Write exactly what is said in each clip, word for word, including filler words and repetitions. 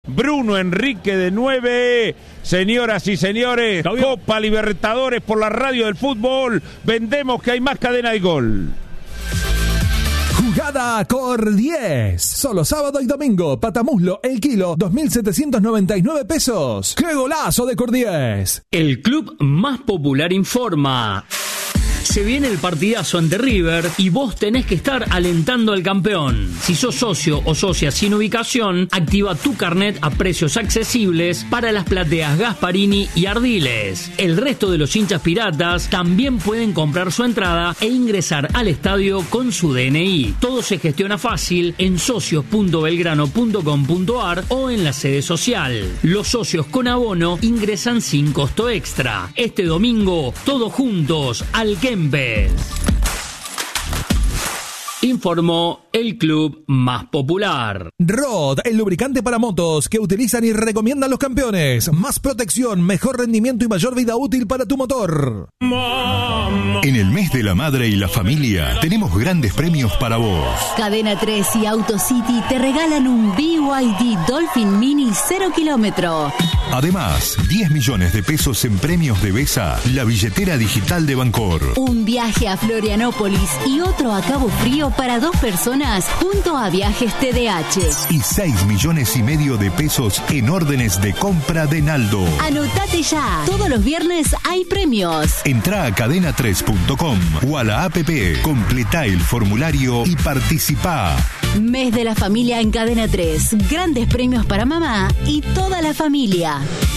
Bruno Enrique de nueve. Señoras y señores, Copa Libertadores por la radio del fútbol. Vendemos que hay más cadena de gol. Jugada Cor diez. Solo sábado y domingo. Patamuslo, el kilo, dos mil setecientos noventa y nueve pesos. ¡Qué golazo de Cor diez! El club más popular informa. Se viene el partidazo ante River y vos tenés que estar alentando al campeón. Si sos socio o socia sin ubicación, activa tu carnet a precios accesibles para las plateas Gasparini y Ardiles. El resto de los hinchas piratas también pueden comprar su entrada e ingresar al estadio con su D N I. Todo se gestiona fácil en socios punto belgrano punto com punto ar o en la sede social. Los socios con abono ingresan sin costo extra. Este domingo, todos juntos al Kempes. Informó el club más popular. Rod, el lubricante para motos que utilizan y recomiendan los campeones. Más protección, mejor rendimiento y mayor vida útil para tu motor. En el mes de la madre y la familia tenemos grandes premios para vos. Cadena tres y AutoCity te regalan un B Y D Dolphin Mini cero kilómetro. Además, diez millones de pesos en premios de Besa, la billetera digital de Bancor. Un viaje a Florianópolis y otro a Cabo Frío para dos personas junto a Viajes T D H. Y seis millones y medio de pesos en órdenes de compra de Naldo. Anotate ya. Todos los viernes hay premios. Entrá a cadena tres punto com o a la app, completá el formulario y participá. Mes de la familia en Cadena tres. Grandes premios para mamá y toda la familia.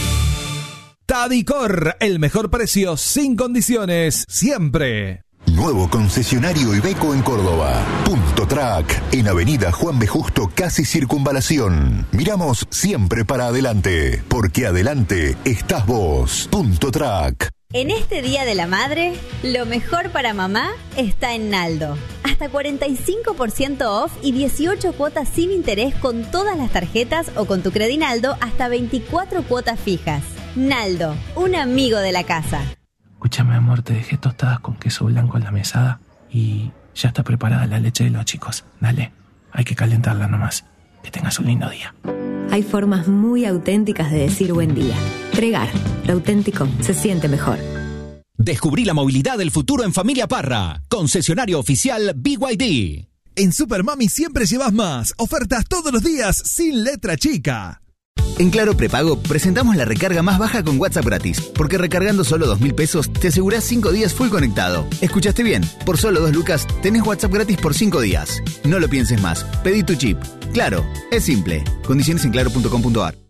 Tadicor, el mejor precio sin condiciones, siempre. Nuevo concesionario Iveco en Córdoba. Punto Track, en Avenida Juan B. Justo, casi Circunvalación. Miramos siempre para adelante, porque adelante estás vos. Punto Track. En este Día de la Madre, lo mejor para mamá está en Naldo. Hasta cuarenta y cinco por ciento off y dieciocho cuotas sin interés con todas las tarjetas o con tu Credinaldo hasta veinticuatro cuotas fijas. Naldo, un amigo de la casa. Escúchame, amor, te dejé tostadas con queso blanco en la mesada y ya está preparada la leche de los chicos. Dale, hay que calentarla nomás. Que tengas un lindo día. Hay formas muy auténticas de decir buen día. Pregar, lo auténtico se siente mejor. Descubrí la movilidad del futuro en Familia Parra. Concesionario oficial B Y D. En Supermami siempre llevas más. Ofertas todos los días sin letra chica. En Claro Prepago presentamos la recarga más baja con WhatsApp gratis, porque recargando solo dos mil pesos te asegurás cinco días full conectado. ¿Escuchaste bien? Por solo dos lucas tenés WhatsApp gratis por cinco días. No lo pienses más, pedí tu chip. Claro, es simple. Condiciones en claro punto com punto ar.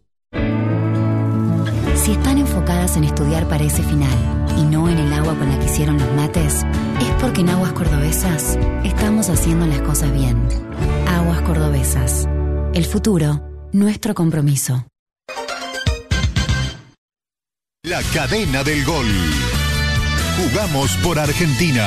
Si están enfocadas en estudiar para ese final y no en el agua con la que hicieron los mates, es porque en Aguas Cordobesas estamos haciendo las cosas bien. Aguas Cordobesas. El futuro, nuestro compromiso. La cadena del gol. Jugamos por Argentina.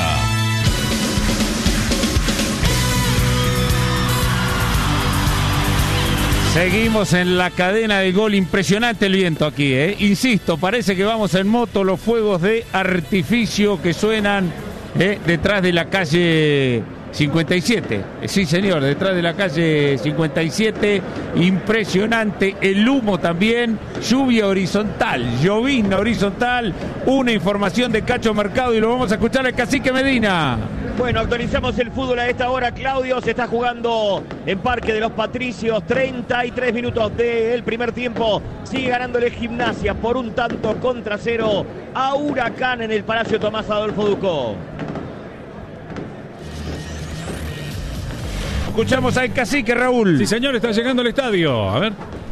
Seguimos en la cadena del gol. Impresionante el viento aquí, ¿eh? Insisto, parece que vamos en moto. Los fuegos de artificio que suenan ¿eh? detrás de la calle cincuenta y siete. Sí, señor, detrás de la calle cincuenta y siete. Impresionante. El humo también. Lluvia horizontal, llovizna horizontal. Una información de Cacho Mercado y lo vamos a escuchar al Cacique Medina. Bueno, actualizamos el fútbol a esta hora, Claudio. Se está jugando en Parque de los Patricios. treinta y tres minutos del primer tiempo. Sigue ganándole Gimnasia por un tanto contra cero a Huracán en el Palacio Tomás Adolfo Ducó. Escuchamos al Cacique, Raúl. Sí, señor, está llegando al estadio. A ver.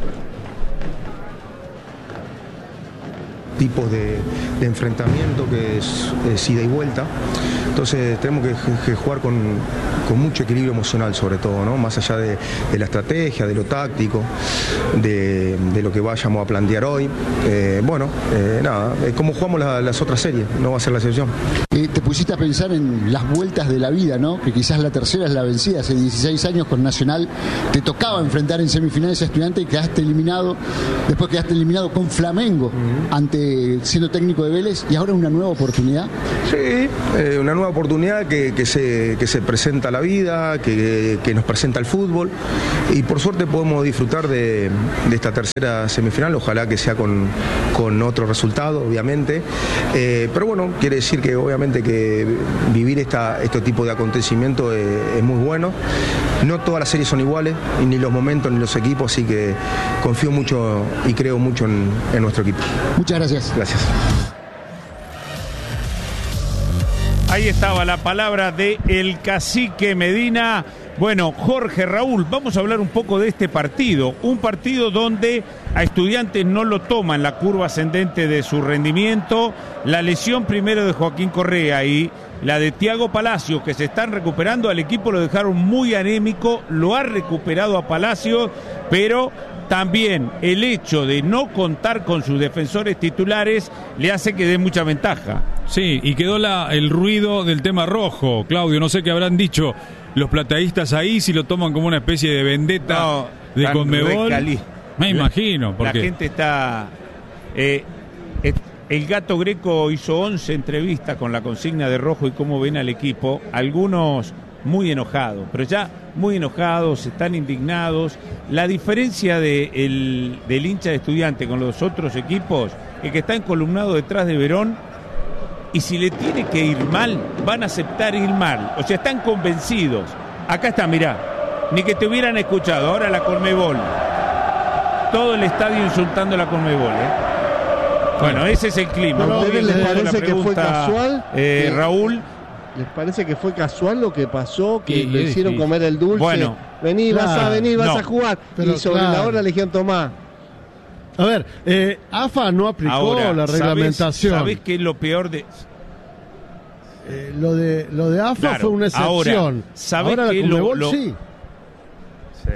Tipos de, de enfrentamiento que es, es ida y vuelta. Entonces tenemos que, que jugar con, con mucho equilibrio emocional, sobre todo, ¿no? Más allá de, de la estrategia, de lo táctico, de, de lo que vayamos a plantear hoy. Eh, bueno, eh, nada, eh, como jugamos la, las otras series, no va a ser la excepción. Eh, te pusiste a pensar en las vueltas de la vida, ¿no? Que quizás la tercera es la vencida. Hace dieciséis años con Nacional te tocaba enfrentar en semifinales a Estudiantes y quedaste eliminado. Después quedaste eliminado con Flamengo uh-huh. ante eh, siendo técnico de Vélez y ahora una nueva oportunidad. Sí, eh, una nueva oportunidad que, que, se, que se presenta a la vida, que, que nos presenta el fútbol y por suerte podemos disfrutar de, de esta tercera semifinal, ojalá que sea con, con otro resultado, obviamente, eh, pero bueno, quiere decir que obviamente que vivir esta, este tipo de acontecimientos es, es muy bueno. No todas las series son iguales, ni los momentos ni los equipos, así que confío mucho y creo mucho en, en nuestro equipo. Muchas gracias. Gracias. Ahí estaba la palabra de el cacique Medina. Bueno, Jorge, Raúl, vamos a hablar un poco de este partido. Un partido donde a Estudiantes no lo toma en la curva ascendente de su rendimiento. La lesión primero de Joaquín Correa y la de Thiago Palacio, que se están recuperando. Al equipo lo dejaron muy anémico, lo ha recuperado a Palacio, pero también el hecho de no contar con sus defensores titulares le hace que dé mucha ventaja. Sí, y quedó la, el ruido del tema rojo, Claudio, no sé qué habrán dicho los plateístas ahí, si lo toman como una especie de vendetta no, de Conmebol. Recali... Me imagino. Porque... La gente está... Eh, el Gato Greco hizo once entrevistas con la consigna de rojo y cómo ven al equipo, algunos muy enojados, pero ya muy enojados, están indignados. La diferencia de el, del hincha de Estudiante con los otros equipos es que está encolumnado detrás de Verón y si le tiene que ir mal, van a aceptar ir mal. O sea, están convencidos. Acá está, mirá, ni que te hubieran escuchado. Ahora la Conmebol. Todo el estadio insultando a la Conmebol, ¿eh? Bueno, ese es el clima. ¿A ustedes les parece que fue casual? Eh, Raúl. ¿Les parece que fue casual lo que pasó? Que le hicieron sí. comer el dulce. Bueno, vení, claro, vas a venir, vas no. a jugar. Pero y sobre claro. la hora le dijeron tomá. A ver, eh, A F A no aplicó Ahora, la reglamentación. ¿Sabés qué es lo peor de...? Eh, lo de lo de A F A claro, fue una excepción. Ahora, ¿sabés ahora qué la Conmebol lo, lo... sí. sí.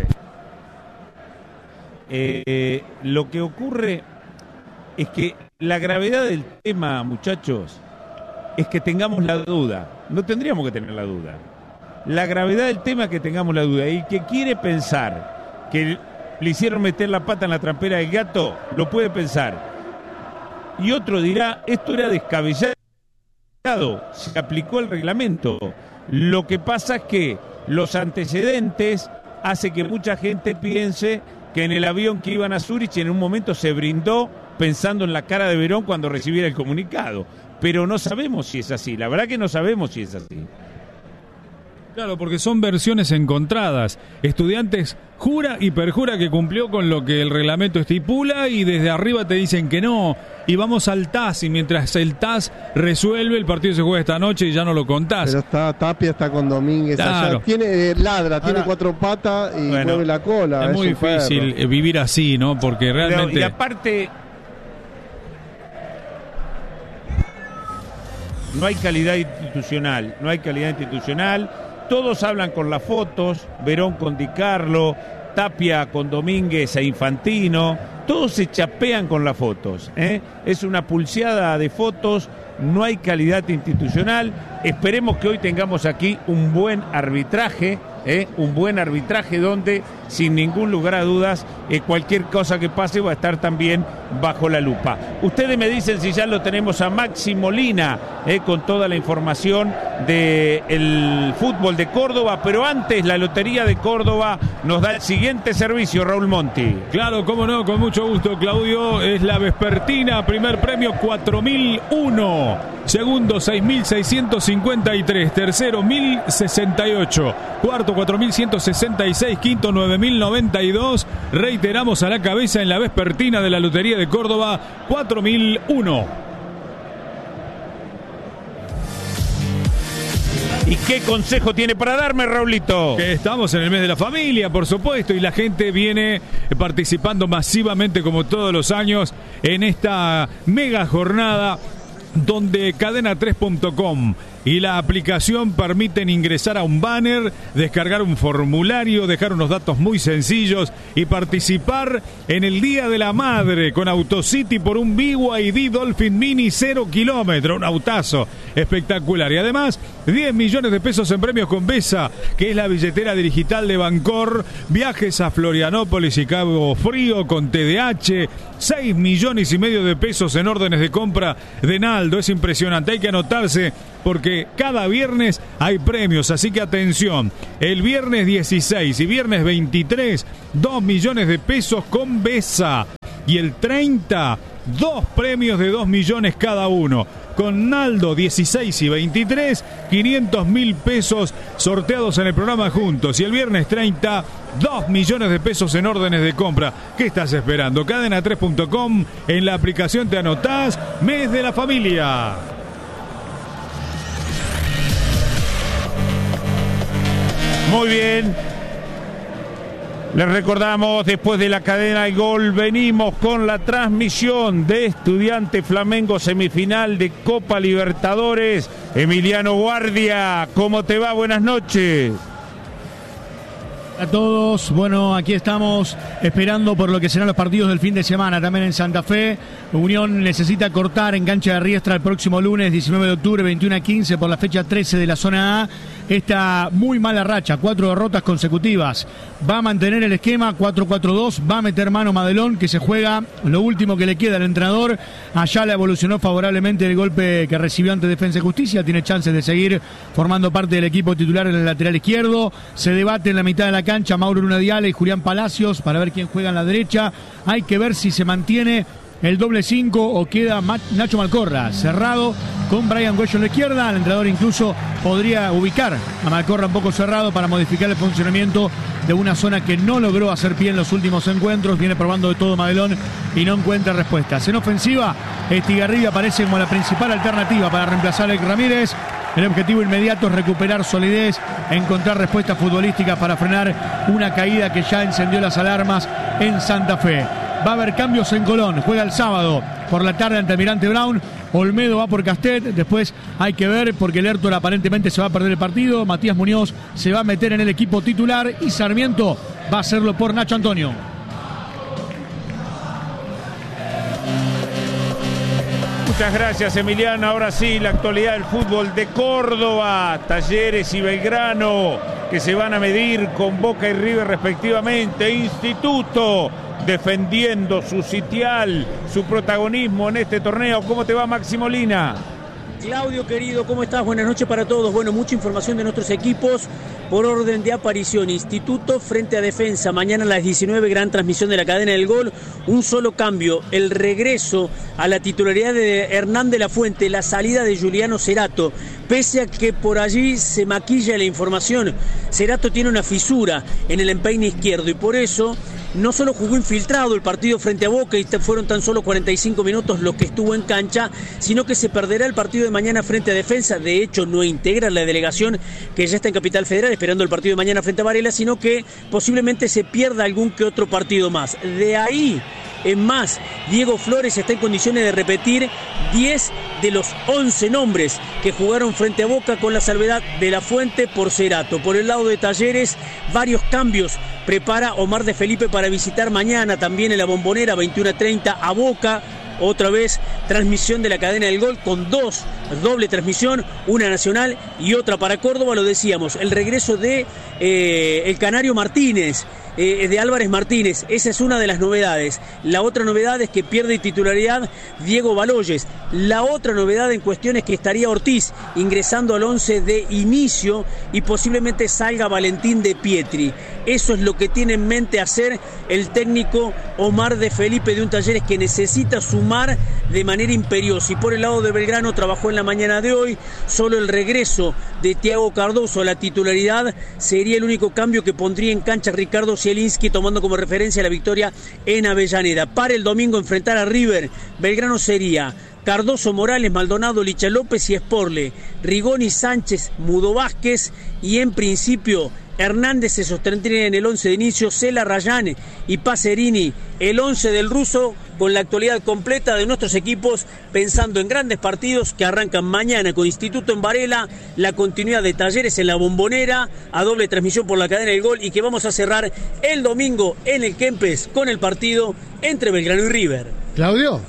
Eh, lo que ocurre es que la gravedad del tema, muchachos, es que tengamos la duda. No tendríamos que tener la duda. La gravedad del tema es que tengamos la duda. Y que quiere pensar que le hicieron meter la pata en la trampera del gato, lo puede pensar. Y otro dirá, esto era descabellado, se aplicó el reglamento. Lo que pasa es que los antecedentes hace que mucha gente piense que en el avión que iban a Zurich en un momento se brindó pensando en la cara de Verón cuando recibiera el comunicado. Pero no sabemos si es así, la verdad que no sabemos si es así. Claro, porque son versiones encontradas. Estudiantes jura y perjura que cumplió con lo que el reglamento estipula y desde arriba te dicen que no. Y vamos al T A S y mientras el T A S resuelve, el partido se juega esta noche y ya no lo contás. Pero está Tapia, está con Domínguez claro. allá. Tiene, eh, ladra, Ahora, tiene cuatro patas y bueno, mueve la cola. Es, es muy difícil perro. vivir así, ¿no? Porque realmente... Pero, y aparte... No hay calidad institucional, no hay calidad institucional. Todos hablan con las fotos, Verón con Di Carlo, Tapia con Domínguez e Infantino. Todos se chapean con las fotos, ¿eh? Es una pulseada de fotos, no hay calidad institucional. Esperemos que hoy tengamos aquí un buen arbitraje, ¿eh? Un buen arbitraje donde, sin ningún lugar a dudas, eh, cualquier cosa que pase va a estar también bajo la lupa. Ustedes me dicen si ya lo tenemos a Maxi Molina, eh, con toda la información del fútbol de Córdoba, pero antes la Lotería de Córdoba nos da el siguiente servicio, Raúl Monti. Claro, cómo no, con mucho gusto, Claudio. Es la vespertina, primer premio cuatro mil uno, segundo seis mil seiscientos cincuenta y tres, tercero mil sesenta y ocho, cuarto cuatro mil ciento sesenta y seis, quinto nueve mil noventa y dos. Reiteramos a la cabeza en la vespertina de la Lotería de Córdoba, cuatro mil uno. ¿Y qué consejo tiene para darme, Raulito? Que estamos en el mes de la familia, por supuesto, y la gente viene participando masivamente, como todos los años, en esta mega jornada donde cadena tres punto com y la aplicación permiten ingresar a un banner, descargar un formulario, dejar unos datos muy sencillos y participar en el Día de la Madre con Autocity por un B Y D Dolphin Mini cero kilómetro, un autazo espectacular. Y además, diez millones de pesos en premios con Besa, que es la billetera digital de Bancor, viajes a Florianópolis y Cabo Frío con T D H, seis millones y medio de pesos en órdenes de compra de Naldo. Es impresionante, hay que anotarse porque cada viernes hay premios, así que atención, el viernes dieciséis y viernes veintitrés, dos millones de pesos con Besa, y el treinta, dos premios de dos millones cada uno. Con Naldo dieciséis y veintitrés, quinientos mil pesos sorteados en el programa juntos. Y el viernes treinta, dos millones de pesos en órdenes de compra. ¿Qué estás esperando? cadena tres punto com, en la aplicación te anotás. Mes de la familia. Muy bien. Les recordamos, después de la cadena del gol, venimos con la transmisión de Estudiante Flamengo semifinal de Copa Libertadores. Emiliano Guardia, ¿cómo te va? Buenas noches. A todos, bueno, aquí estamos esperando por lo que serán los partidos del fin de semana también en Santa Fe. Unión necesita cortar en cancha de Riestra el próximo lunes diecinueve de octubre, veintiuno a quince por la fecha trece de la zona A. Esta muy mala racha, cuatro derrotas consecutivas. Va a mantener el esquema cuatro cuatro dos, va a meter mano Madelón, que se juega lo último que le queda al entrenador. Allá le evolucionó favorablemente el golpe que recibió ante Defensa y Justicia, tiene chances de seguir formando parte del equipo titular en el lateral izquierdo. Se debate en la mitad de la cancha Mauro Luna Diale y Julián Palacios para ver quién juega en la derecha. Hay que ver si se mantiene el doble cinco o queda Nacho Malcorra cerrado con Brian Güello en la izquierda. El entrenador incluso podría ubicar a Malcorra un poco cerrado para modificar el funcionamiento de una zona que no logró hacer pie en los últimos encuentros. Viene probando de todo Madelón y no encuentra respuestas. En ofensiva, Estigarribia aparece como la principal alternativa para reemplazar a Eric Ramírez. El objetivo inmediato es recuperar solidez, encontrar respuestas futbolísticas para frenar una caída que ya encendió las alarmas en Santa Fe. Va a haber cambios en Colón, juega el sábado por la tarde ante Almirante Brown. Olmedo va por Castet, después hay que ver porque el Lertor aparentemente se va a perder el partido. Matías Muñoz se va a meter en el equipo titular y Sarmiento va a hacerlo por Nacho Antonio. Muchas gracias, Emiliano. Ahora sí, la actualidad del fútbol de Córdoba. Talleres y Belgrano, que se van a medir con Boca y River respectivamente. Instituto defendiendo su sitial, su protagonismo en este torneo. ¿Cómo te va, Maxi Molina? Claudio, querido, ¿cómo estás? Buenas noches para todos. Bueno, mucha información de nuestros equipos por orden de aparición. Instituto frente a Defensa. Mañana a las diecinueve, gran transmisión de la cadena del gol. Un solo cambio, el regreso a la titularidad de Hernán de la Fuente, la salida de Juliano Cerato. Pese a que por allí se maquilla la información, Cerato tiene una fisura en el empeine izquierdo y por eso no solo jugó infiltrado el partido frente a Boca y fueron tan solo cuarenta y cinco minutos los que estuvo en cancha, sino que se perderá el partido de mañana frente a Defensa. De hecho, no integra la delegación que ya está en Capital Federal esperando el partido de mañana frente a Varela, sino que posiblemente se pierda algún que otro partido más. De ahí en más, Diego Flores está en condiciones de repetir diez de los once nombres que jugaron frente a Boca, con la salvedad de la Fuente por Cerato. Por el lado de Talleres, varios cambios prepara Omar de Felipe para visitar mañana también en la Bombonera, veintiuno a treinta, a Boca. Otra vez transmisión de la cadena del gol con dos, doble transmisión, una nacional y otra para Córdoba. Lo decíamos, el regreso de eh, el Canario Martínez, eh, de Álvarez Martínez, esa es una de las novedades. La otra novedad es que pierde titularidad Diego Baloyes. La otra novedad en cuestión es que estaría Ortiz ingresando al once de inicio y posiblemente salga Valentín de Pietri. Eso es lo que tiene en mente hacer el técnico Omar de Felipe de un Talleres que necesita sumar de manera imperiosa. Y por el lado de Belgrano trabajó en la mañana de hoy. Solo el regreso de Thiago Cardoso a la titularidad sería el único cambio que pondría en cancha Ricardo Zielinski, tomando como referencia la victoria en Avellaneda. Para el domingo enfrentar a River, Belgrano sería Cardoso, Morales, Maldonado, Licha López y Sporle, Rigoni, Sánchez, Mudo Vázquez y en principio Hernández se sostendría en el once de inicio, Cela, Rayane y Pacerini, el once del ruso, con la actualidad completa de nuestros equipos, pensando en grandes partidos que arrancan mañana con Instituto en Varela, la continuidad de Talleres en la Bombonera, a doble transmisión por la cadena del Gol, y que vamos a cerrar el domingo en el Kempes con el partido entre Belgrano y River. Claudio.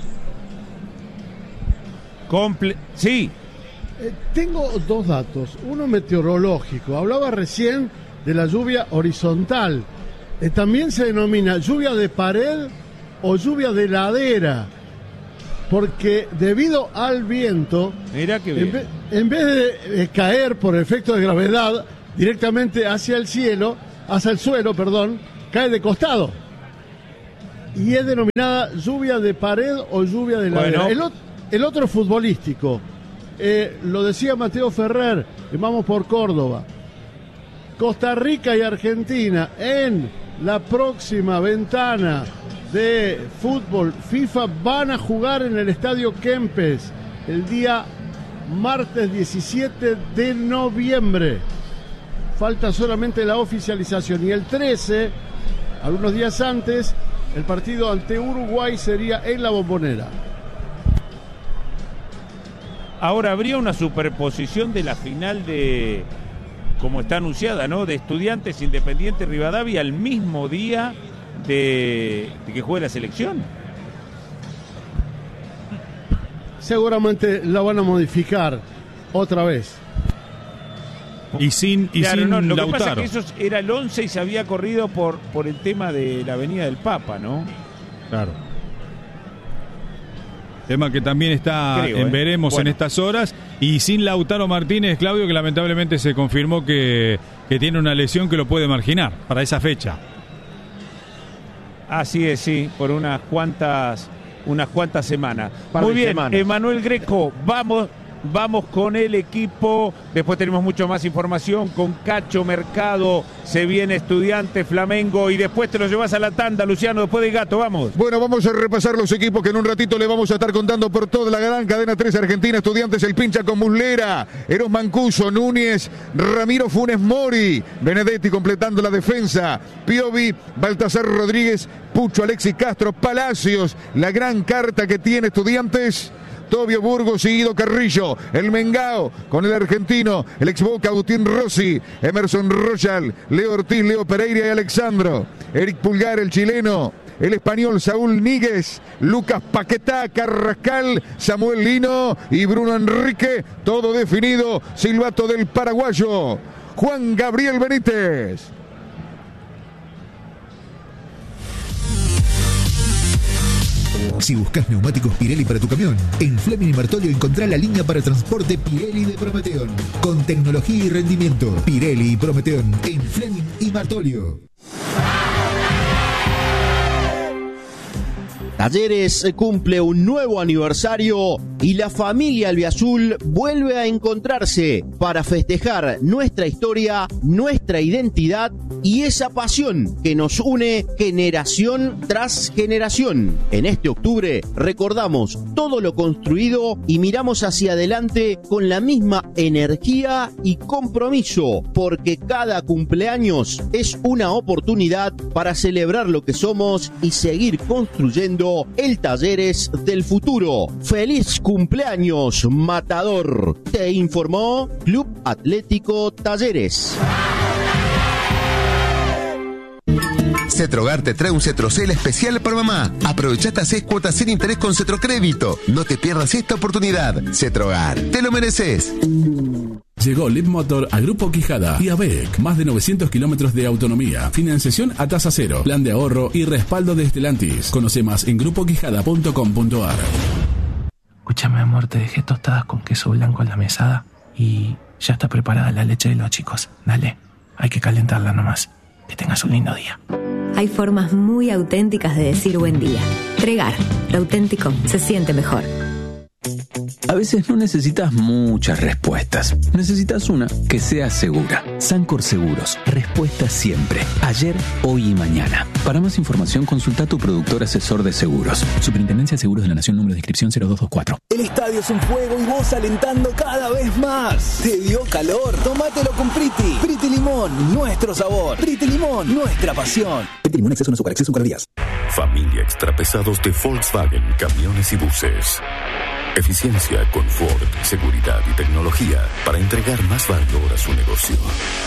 Comple- sí. Eh, tengo dos datos, uno meteorológico. Hablaba recién de la lluvia horizontal. Eh, también se denomina lluvia de pared o lluvia de ladera, porque debido al viento, Mira qué bien. En, ve- en vez de eh, caer por efecto de gravedad directamente hacia el cielo, hacia el suelo, perdón, cae de costado. Y es denominada lluvia de pared o lluvia de ladera. Bueno. El, ot- el otro futbolístico. Eh, lo decía Mateo Ferrer, que vamos por Córdoba. Costa Rica y Argentina en la próxima ventana de fútbol FIFA van a jugar en el Estadio Kempes el día martes diecisiete de noviembre. Falta solamente la oficialización. Y el trece, algunos días antes, el partido ante Uruguay sería en la Bombonera. Ahora, habría una superposición de la final de, como está anunciada, ¿no? De Estudiantes, Independiente, Rivadavia al mismo día de, de que juegue la selección. Seguramente la van a modificar otra vez. Y sin, y claro, sin no, lo Lautaro. que pasa es que eso era el once y se había corrido por, por el tema de la Avenida del Papa, ¿no? Claro. Tema que también está Creo, en ¿eh? veremos Bueno. en estas horas. Y sin Lautaro Martínez, Claudio, que lamentablemente se confirmó que, que tiene una lesión que lo puede marginar para esa fecha. Así es, sí, por unas cuantas, unas cuantas semanas. Par Muy de bien, semanas. Emanuel Greco, vamos, vamos con el equipo. Después tenemos mucho más información con Cacho Mercado. Se viene Estudiante, Flamengo, y después te lo llevas a la tanda, Luciano, después de Gato, vamos. Bueno, vamos a repasar los equipos que en un ratito le vamos a estar contando por toda la gran cadena tres Argentina. Estudiantes, el pincha con Muslera, Eros Mancuso, Núñez, Ramiro Funes Mori, Benedetti completando la defensa, Piovi, Baltasar Rodríguez, Pucho, Alexis Castro, Palacios, la gran carta que tiene Estudiantes. Tobio Burgos y Guido Carrillo, el Mengao con el argentino, el ex Boca Agustín Rossi, Emerson Royal, Leo Ortiz, Leo Pereira y Alexandro, Eric Pulgar, el chileno, el español Saúl Níguez, Lucas Paquetá, Carrascal, Samuel Lino y Bruno Enrique, todo definido, silbato del paraguayo Juan Gabriel Benítez. Si buscas neumáticos Pirelli para tu camión, en Fleming y Martolio encontrá la línea para transporte Pirelli de Prometeon. Con tecnología y rendimiento, Pirelli y Prometeon en Fleming y Martolio. Talleres cumple un nuevo aniversario y la familia albiazul vuelve a encontrarse para festejar nuestra historia, nuestra identidad y esa pasión que nos une generación tras generación. En este octubre recordamos todo lo construido y miramos hacia adelante con la misma energía y compromiso, porque cada cumpleaños es una oportunidad para celebrar lo que somos y seguir construyendo el Talleres del futuro. ¡Feliz cumpleaños, Matador! Te informó Club Atlético Talleres. Cetrogar te trae un Cetrocel especial para mamá. Aprovecha hasta seis cuotas sin interés con Cetrocrédito. No te pierdas esta oportunidad. Cetrogar, te lo mereces. Llegó Leapmotor a Grupo Quijada y a B E C. Más de novecientos kilómetros de autonomía, financiación a tasa cero, plan de ahorro y respaldo de Stellantis. Conoce más en grupo quijada punto com punto a r. Escúchame, amor, te dejé tostadas con queso blanco en la mesada y ya está preparada la leche de los chicos. Dale, hay que calentarla nomás. Que tengas un lindo día. Hay formas muy auténticas de decir buen día. Tregar, lo auténtico se siente mejor. A veces no necesitas muchas respuestas. Necesitas una que sea segura. Sancor Seguros. Respuesta siempre. Ayer, hoy y mañana. Para más información, consulta a tu productor asesor de seguros. Superintendencia de Seguros de la Nación, número de inscripción cero dos dos cuatro. El estadio es un fuego y vos alentando cada vez más. ¿Te dio calor? Tómatelo con Priti. Priti Limón, nuestro sabor. Priti Limón, nuestra pasión. Priti Limón, exceso en azúcar, exceso en calorías. Familia Extrapesados de Volkswagen, camiones y buses. Eficiencia, confort, seguridad y tecnología para entregar más valor a su negocio.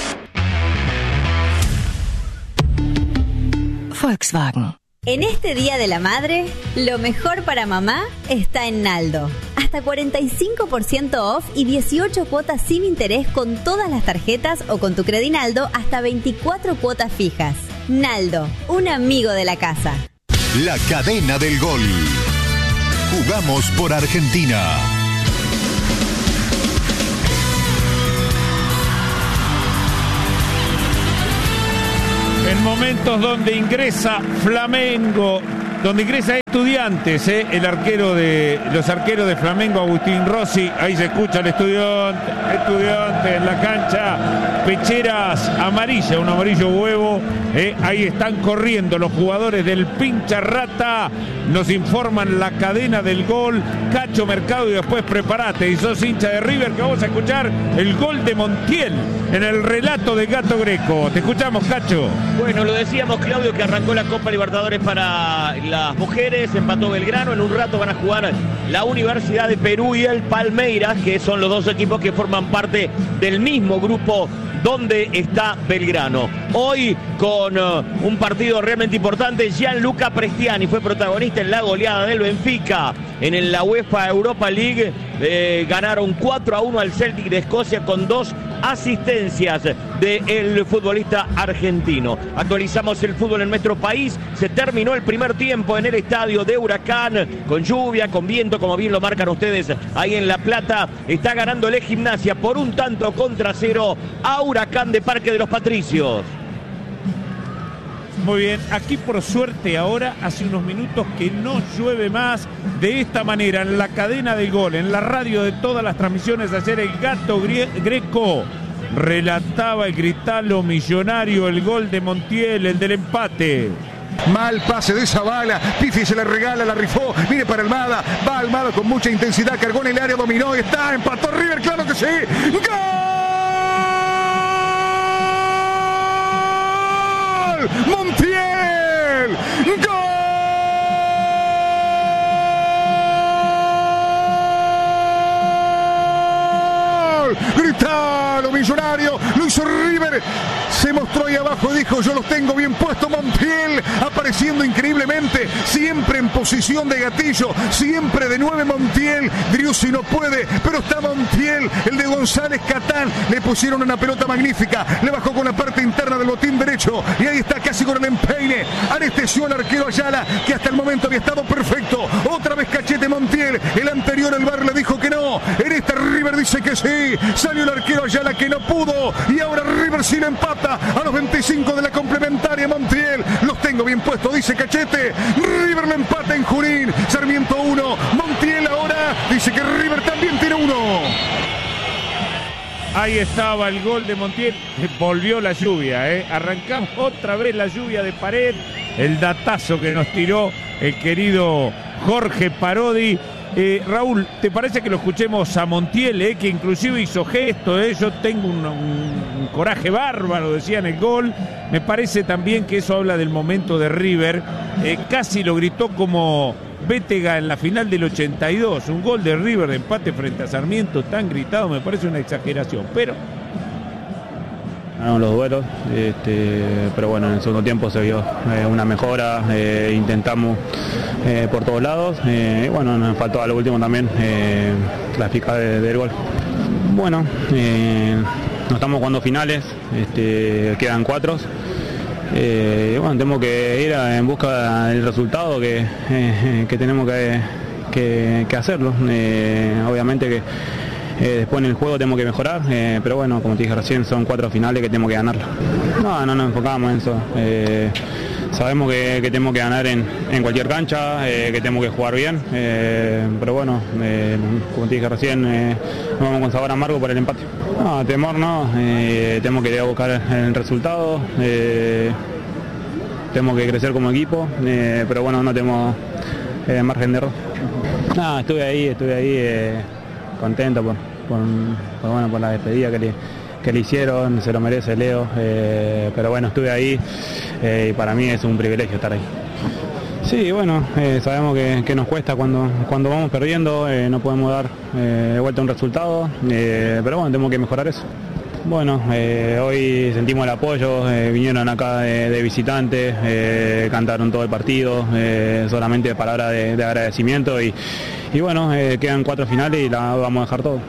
Volkswagen. En este Día de la Madre, lo mejor para mamá está en Naldo. Hasta cuarenta y cinco por ciento off y dieciocho cuotas sin interés con todas las tarjetas o con tu Credinaldo hasta veinticuatro cuotas fijas. Naldo, un amigo de la casa. La cadena del gol. Jugamos por Argentina. En momentos donde ingresa Flamengo, donde ingresa Estudiantes, ¿eh? el arquero de los arqueros de Flamengo, Agustín Rossi, ahí se escucha el estudiante, estudiante en la cancha, pecheras amarillas, un amarillo huevo, ¿eh? ahí están corriendo los jugadores del Pincha Rata, nos informan la cadena del gol, Cacho Mercado, y después prepárate, y sos hincha de River, que vamos a escuchar el gol de Montiel en el relato de Gato Greco. Te escuchamos, Cacho. Bueno, lo decíamos, Claudio, que arrancó la Copa Libertadores para las mujeres, empató Belgrano, en un rato van a jugar la Universidad de Perú y el Palmeiras, que son los dos equipos que forman parte del mismo grupo donde está Belgrano. Hoy con uh, un partido realmente importante, Gianluca Prestiani fue protagonista en la goleada del Benfica en la UEFA Europa League. Eh, ganaron cuatro a uno al Celtic de Escocia con dos asistencias del futbolista argentino. Actualizamos el fútbol en nuestro país. Se terminó el primer tiempo en el estadio de Huracán, con lluvia, con viento, como bien lo marcan ustedes ahí en La Plata. Está ganándole Gimnasia por un tanto contra cero a Huracán de Parque de los Patricios. Muy bien, aquí por suerte ahora hace unos minutos que no llueve más de esta manera en la cadena del gol, en la radio de todas las transmisiones. Ayer el Gato Greco relataba el gritalo millonario, el gol de Montiel, el del empate. Mal pase de Zavala, Pifi se la regala, la rifó, viene para Almada, va Almada con mucha intensidad, cargó en el área, dominó, está, empató River, claro que sí, ¡gol! Montiel, ¡gol! Gritalo, millonario, lo hizo River, se mostró ahí abajo y dijo: yo los tengo bien puesto. Montiel apareciendo increíblemente, siempre en posición de gatillo, siempre de nueve Montiel. Driussi no puede, pero está Montiel, el de González Catán. Le pusieron una pelota magnífica, le bajó con la parte interna del botín derecho y ahí está casi con el empeine. Anestesió al arquero Ayala, que hasta el momento había estado perfecto. Otra vez cachete Montiel, el anterior el V A R le dijo que no, en esta River dice que sí. Salió el arquero Ayala que no pudo y ahora River sí le empata a los veinticinco de la complementaria. Montiel, los tengo bien puesto, dice Cachete. River le empata en Junín. Sarmiento uno, Montiel ahora dice que River también tiene uno. Ahí estaba el gol de Montiel. Volvió la lluvia, ¿eh? Arrancamos otra vez la lluvia de Pared. El datazo que nos tiró el querido Jorge Parodi. Eh, Raúl, ¿te parece que lo escuchemos a Montiel, eh, que inclusive hizo gesto? Eh? Yo tengo un, un, un coraje bárbaro, decía en el gol. Me parece también que eso habla del momento de River. Eh, casi lo gritó como Bétega en la final del ochenta y dos. Un gol de River de empate frente a Sarmiento, tan gritado, me parece una exageración. Pero ganaron los duelos, este, pero bueno, en el segundo tiempo se vio eh, una mejora, eh, intentamos eh, por todos lados, eh, y bueno, nos faltó a lo último también eh, la eficacia de, del gol. Bueno, eh, no estamos jugando finales, este, quedan cuatro, eh, y bueno, tenemos que ir a, en busca del resultado que, eh, que tenemos que, que, que hacerlo, eh, obviamente que Eh, después en el juego tenemos que mejorar, eh, pero bueno, como te dije recién, son cuatro finales que tenemos que ganarlo. No, no nos enfocamos en eso. Eh, sabemos que, que tenemos que ganar en, en cualquier cancha, eh, que tenemos que jugar bien, eh, pero bueno, eh, como te dije recién, eh, nos vamos con sabor amargo por el empate. No, temor no, eh, tenemos que ir a buscar el resultado, eh, tenemos que crecer como equipo, eh, pero bueno, no tenemos eh, margen de error. No, estuve ahí, estuve ahí eh, contento por, por, por, bueno, por la despedida que le, que le hicieron, se lo merece Leo, eh, pero bueno, estuve ahí eh, y para mí es un privilegio estar ahí. Sí, bueno, eh, sabemos que, que nos cuesta cuando, cuando vamos perdiendo, eh, no podemos dar eh, de vuelta un resultado, eh, pero bueno, tenemos que mejorar eso. Bueno, eh, hoy sentimos el apoyo, eh, vinieron acá de, de visitantes, eh, cantaron todo el partido, eh, solamente palabras de, de agradecimiento y, y bueno, eh, quedan cuatro finales y la vamos a dejar todo.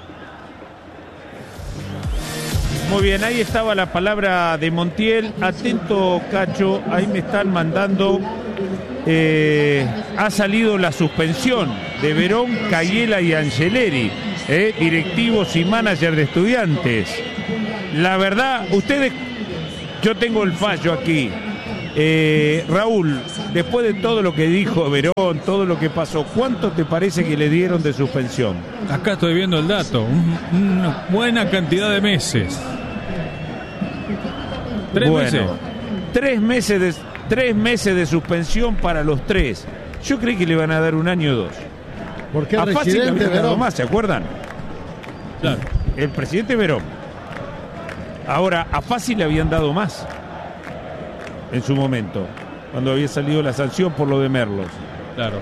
Muy bien, ahí estaba la palabra de Montiel. Atento, Cacho, ahí me están mandando. Eh, ha salido la suspensión de Verón, Cayela y Angeleri, eh, directivos y manager de Estudiantes. La verdad, ustedes, yo tengo el fallo aquí. Eh, Raúl, después de todo lo que dijo Verón, todo lo que pasó, ¿cuánto te parece que le dieron de suspensión? Acá estoy viendo el dato, un, una buena cantidad de meses. ¿Tres bueno, meses? Tres meses de, tres meses de suspensión para los tres. Yo creí que le van a dar un año o dos. Porque a el Fácil le presidente habían dado Verón. más, ¿se acuerdan? Claro. El presidente Verón. Ahora, a Fácil le habían dado más en su momento, cuando había salido la sanción por lo de Merlos. Claro.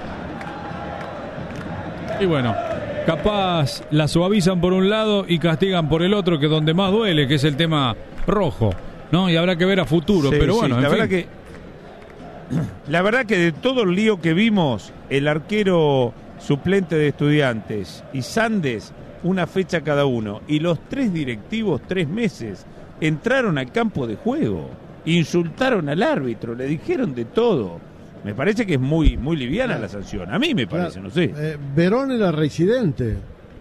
Y bueno, capaz la suavizan por un lado y castigan por el otro, que es donde más duele, que es el tema rojo, ¿no? Y habrá que ver a futuro, Sí, pero sí, bueno, la en verdad fin. que la verdad que de todo el lío que vimos, el arquero suplente de Estudiantes y Sandes, una fecha cada uno, y los tres directivos tres meses entraron al campo de juego, insultaron al árbitro, le dijeron de todo. Me parece que es muy muy liviana claro. la sanción. A mí me parece, claro. no sé. Eh, Verón era reincidente.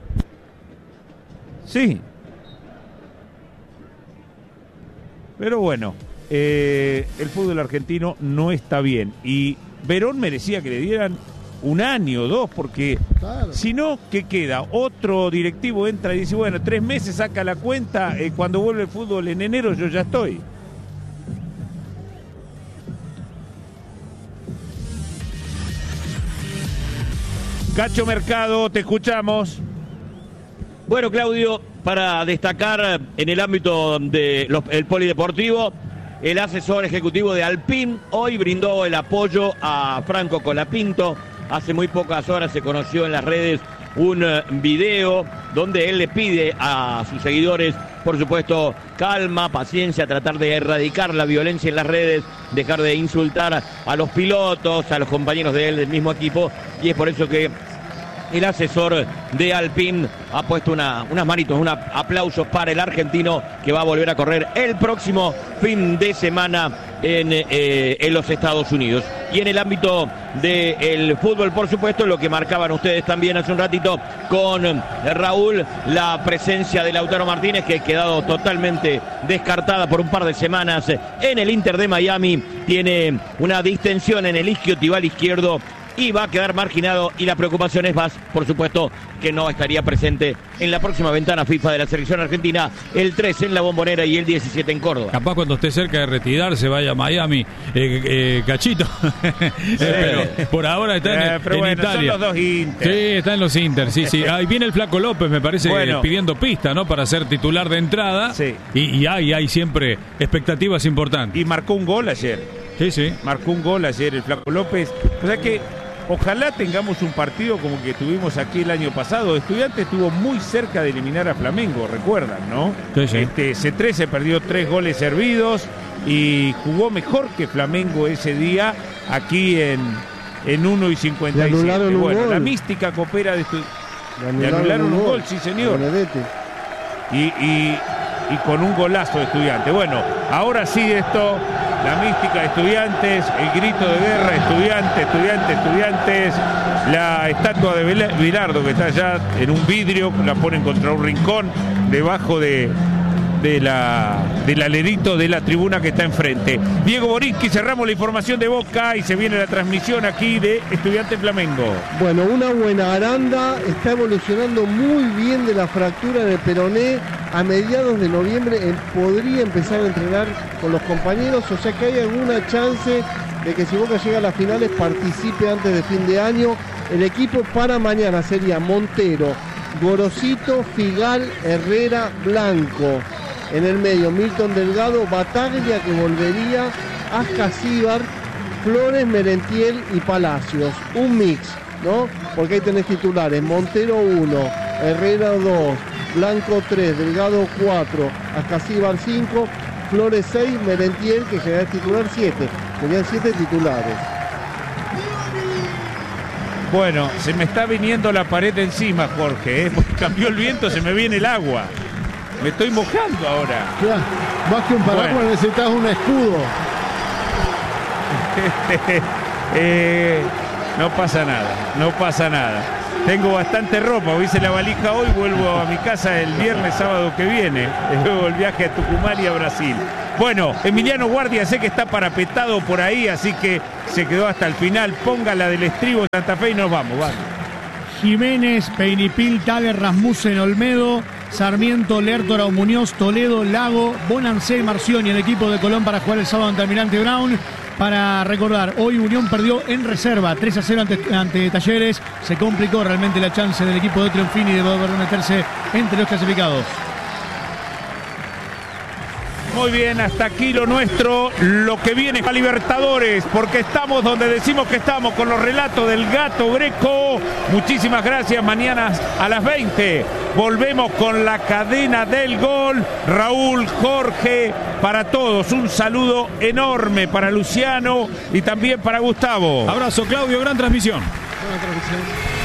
Sí. Pero bueno, eh, el fútbol argentino no está bien. Y Verón merecía que le dieran un año o dos, porque claro. si no, ¿qué queda? Otro directivo entra y dice, bueno, tres meses saca la cuenta, eh, cuando vuelve el fútbol en enero yo ya estoy. Cacho Mercado, te escuchamos. Bueno, Claudio, para destacar en el ámbito del polideportivo, el asesor ejecutivo de Alpine hoy brindó el apoyo a Franco Colapinto. Hace muy pocas horas se conoció en las redes un video donde él le pide a sus seguidores, por supuesto, calma, paciencia, tratar de erradicar la violencia en las redes, dejar de insultar a los pilotos, a los compañeros de él del mismo equipo, y es por eso que el asesor de Alpine ha puesto una, unas manitos, unos aplausos para el argentino que va a volver a correr el próximo fin de semana en, eh, en los Estados Unidos. Y en el ámbito del fútbol, por supuesto, lo que marcaban ustedes también hace un ratito con Raúl, la presencia de Lautaro Martínez, que ha quedado totalmente descartada por un par de semanas en el Inter de Miami. Tiene una distensión en el isquiotibial izquierdo y va a quedar marginado, y la preocupación es más, por supuesto, que no estaría presente en la próxima ventana FIFA de la selección argentina, el tres en la Bombonera y el diecisiete en Córdoba. Capaz cuando esté cerca de retirarse vaya a Miami, eh, eh, Cachito. Sí. Pero por ahora está en, eh, pero en bueno, Italia. Son los dos Inter. Sí, está en los Inter, sí, sí. Ahí viene el Flaco López, me parece, bueno, pidiendo pista, ¿no? Para ser titular de entrada. Sí. Y, y hay, hay siempre expectativas importantes. Y marcó un gol ayer. Sí, sí. Marcó un gol ayer el Flaco López. O sea que ojalá tengamos un partido como que tuvimos aquí el año pasado. Estudiantes estuvo muy cerca de eliminar a Flamengo, recuerdan, ¿no? Sí, sí. Este, C trece perdió tres goles servidos y jugó mejor que Flamengo ese día aquí en, en uno y cincuenta y siete. Bueno, gol. La mística coopera de Estudiantes. Le anularon, Le anularon un, un gol, gol, sí señor. Benedetti. Y, y, y con un golazo de Estudiantes. Bueno, ahora sí esto... La mística de Estudiantes, el grito de guerra, Estudiantes, Estudiantes, Estudiantes, la estatua de Bilardo que está allá en un vidrio, la ponen contra un rincón, debajo de, de la, del alerito de la tribuna que está enfrente. Diego Borinqui, cerramos la información de Boca y se viene la transmisión aquí de Estudiantes Flamengo. Bueno, una buena Aranda, está evolucionando muy bien de la fractura de peroné. A mediados de noviembre él podría empezar a entrenar con los compañeros, o sea que hay alguna chance de que si Boca llega a las finales participe antes de fin de año. El equipo para mañana sería Montero, Gorosito, Figal, Herrera, Blanco. En el medio, Milton Delgado, Bataglia, que volvería, Ascasíbar, Flores, Merentiel y Palacios. Un mix, ¿no? Porque ahí tenés titulares: Montero uno, Herrera dos, Blanco tres, Delgado cuatro, Ascasíbar cinco, Flores seis, Merentiel, que será el titular siete. Tenían siete titulares. Bueno, se me está viniendo la pared encima, Jorge, ¿eh? Porque cambió el viento, se me viene el agua. Me estoy mojando ahora. Claro, más que un paraguas bueno. Necesitas un escudo. eh, no pasa nada, no pasa nada. Tengo bastante ropa, hice la valija hoy, vuelvo a mi casa el viernes, sábado que viene. Luego el viaje a Tucumán y a Brasil. Bueno, Emiliano Guardia sé que está parapetado por ahí, así que se quedó hasta el final. Ponga la del estribo Santa Fe y nos vamos, vamos. Jiménez, Peinipil, Tager, Rasmussen, Olmedo, Sarmiento, Lertora, Muñoz, Toledo, Lago, Bonancé, Marcioni, el equipo de Colón para jugar el sábado ante Almirante Brown. Para recordar, hoy Unión perdió en reserva tres a cero ante, ante Talleres. Se complicó realmente la chance del equipo de Triunfini de poder meterse entre los clasificados. Muy bien, hasta aquí lo nuestro, lo que viene a Libertadores, porque estamos donde decimos que estamos, con los relatos del Gato Greco. Muchísimas gracias, mañana a las veinte volvemos con la cadena del gol. Raúl, Jorge, para todos, un saludo enorme para Luciano y también para Gustavo. Abrazo, Claudio, gran transmisión. Buena transmisión.